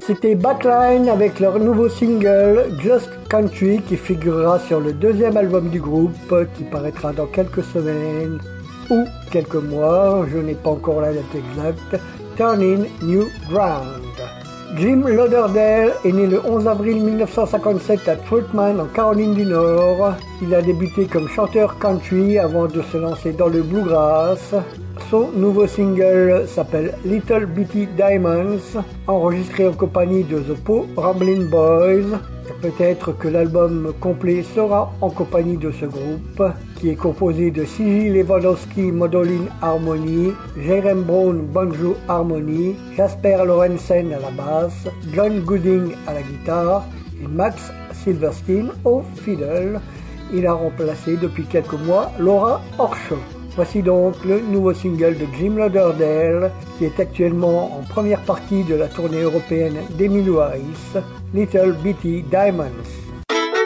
C'était Backline avec leur nouveau single Just Country qui figurera sur le deuxième album du groupe qui paraîtra dans quelques semaines ou quelques mois, je n'ai pas encore la date exacte, Turning New Ground. Jim Lauderdale est né le 11 avril 1957 à Truttman en Caroline du Nord. Il a débuté comme chanteur country avant de se lancer dans le bluegrass. Son nouveau single s'appelle Little Bitty Diamonds, enregistré en compagnie de The Po Ramblin' Boys. Peut-être que l'album complet sera en compagnie de ce groupe, qui est composé de Siggy Lewandowski Mandolin Harmony, Jerem Brown Banjo Harmony, Jasper Lorenzen à la basse, John Gooding à la guitare et Max Silverstein au fiddle. Il a remplacé depuis quelques mois Laura Orshaw. Voici donc le nouveau single de Jim Lauderdale, qui est actuellement en première partie de la tournée européenne d'Emmylou Harris, Little Bitty Diamonds.